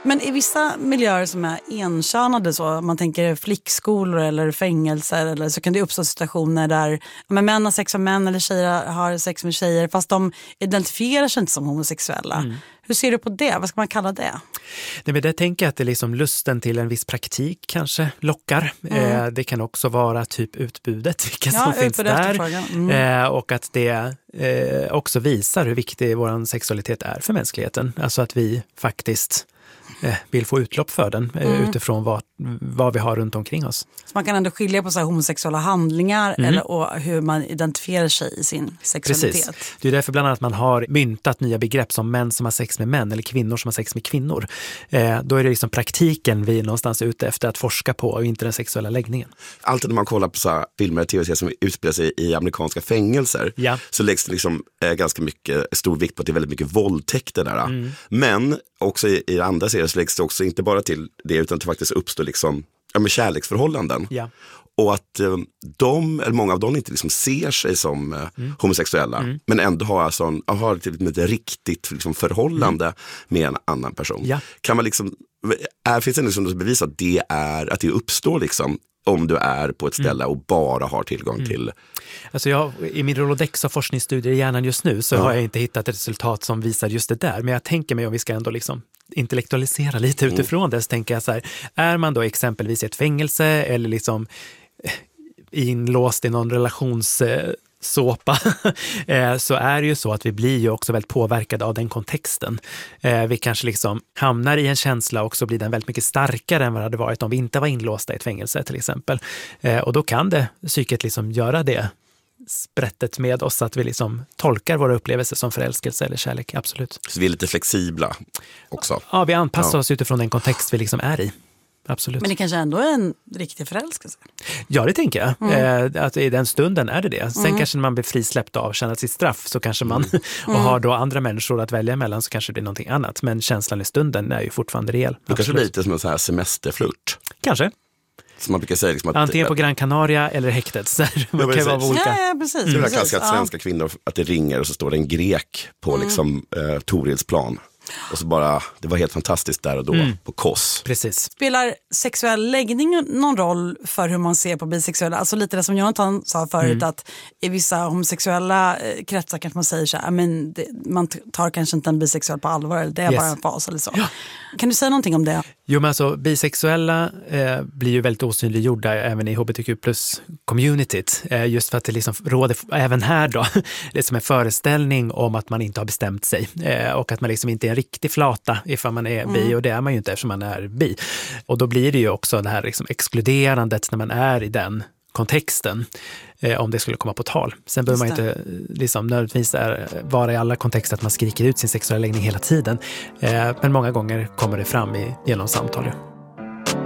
Men i vissa miljöer som är enkönade, så man tänker flickskolor eller fängelser, eller så kan det uppstå situationer där män har sex med män eller tjejer har sex med tjejer, fast de identifierar sig inte som homosexuella. Hur ser du på det? Vad ska man kalla det? Nej, men det tänker jag att det är liksom lusten till en viss praktik kanske lockar. Det kan också vara typ utbudet, vilka som finns där. Och att det också visar hur viktig vår sexualitet är för mänskligheten. Alltså att vi faktiskt vill få utlopp för den utifrån vad vi har runt omkring oss. Så man kan ändå skilja på så här homosexuella handlingar och hur man identifierar sig i sin sexualitet. Precis. Det är därför bland annat man har myntat nya begrepp som män som har sex med män eller kvinnor som har sex med kvinnor. Då är det liksom praktiken vi är någonstans ute efter att forska på och inte den sexuella läggningen. Alltid när man kollar på så här filmer och tv-serier som utspelar sig i amerikanska fängelser så läggs det liksom ganska mycket stor vikt på att det är väldigt mycket våldtäkter där. Men också i andra serier så läggs det också inte bara till det, utan att det faktiskt uppstår liksom, med kärleksförhållanden. Ja. Och att eller många av dem inte liksom ser sig som homosexuella, men ändå har ett riktigt liksom förhållande med en annan person. Ja. Kan man liksom, finns det liksom bevis att det uppstår liksom om du är på ett ställe och bara har tillgång till... Alltså i min Rolodex av forskningsstudier i hjärnan just nu så har jag inte hittat ett resultat som visar just det där. Men jag tänker mig om vi ska ändå liksom intellektualisera lite utifrån det, så tänker jag så här, är man då exempelvis i ett fängelse eller liksom inlåst i någon relationssåpa så är det ju så att vi blir ju också väldigt påverkade av den kontexten. Vi kanske liksom hamnar i en känsla och så blir den väldigt mycket starkare än vad det hade varit om vi inte var inlåsta i ett fängelse till exempel. Och då kan psyket liksom göra det sprättet med oss, att vi liksom tolkar våra upplevelser som förälskelse eller kärlek, absolut. Så vi är lite flexibla också. Ja, vi anpassar oss utifrån den kontext vi liksom är i. Absolut. Men det kanske ändå är en riktig förälskelse? Ja, det tänker jag. Att i den stunden är det. Sen kanske när man blir frisläppt av känna sitt straff så kanske man och har då andra människor att välja mellan, så kanske det är någonting annat. Men känslan i stunden är ju fortfarande rejäl. Det kanske blir lite som en sån här semesterflört. Kanske. Som man brukar säga liksom att, antingen på Gran Canaria eller häktet. Så det kan vara olika. Ja, precis. Det är klassiskt att svenska kvinnor, att det ringer och så står det en grek på liksom Torilsplan. Och så bara, det var helt fantastiskt där och då på Kos. Precis. Spelar sexuell läggning någon roll för hur man ser på bisexuella? Alltså lite det som Jonathan sa förut, att i vissa homosexuella kretsar kanske man säger så här, men man tar kanske inte en bisexuell på allvar, eller det är bara en fas eller så. Ja. Kan du säga någonting om det? Jo, men alltså bisexuella blir ju väldigt osynliggjorda även i hbtq+-communityt. Just för att det liksom råder även här då, det är som en föreställning om att man inte har bestämt sig och att man liksom inte är en riktig flata ifall man är bi, och det är man ju inte eftersom man är bi. Och då blir det ju också det här liksom exkluderandet när man är i den kontexten, om det skulle komma på tal. Sen behöver man inte liksom nödvändigtvis vara i alla kontexter att man skriker ut sin sexuella läggning hela tiden. Men många gånger kommer det fram genom samtal.